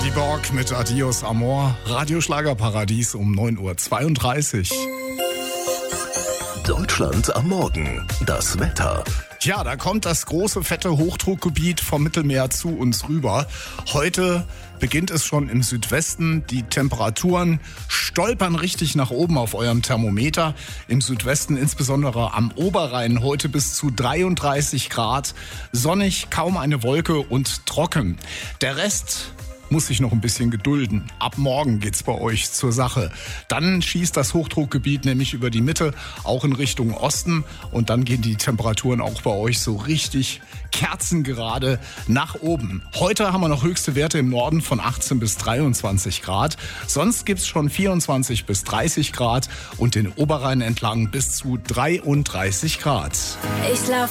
Die Borg mit Adios Amor, Radioschlagerparadies um 9.32 Uhr. Deutschland am Morgen. Das Wetter. Ja, da kommt das große, fette Hochdruckgebiet vom Mittelmeer zu uns rüber. Heute beginnt es schon im Südwesten. Die Temperaturen stolpern richtig nach oben auf eurem Thermometer. Im Südwesten, insbesondere am Oberrhein, heute bis zu 33 Grad. Sonnig, kaum eine Wolke und trocken. Der Rest muss sich noch ein bisschen gedulden. Ab morgen geht's bei euch zur Sache. Dann schießt das Hochdruckgebiet nämlich über die Mitte, auch in Richtung Osten. Und dann gehen die Temperaturen auch bei euch so richtig kerzengerade nach oben. Heute haben wir noch höchste Werte im Norden von 18 bis 23 Grad. Sonst gibt's schon 24 bis 30 Grad und den Oberrhein entlang bis zu 33 Grad. Ich lauf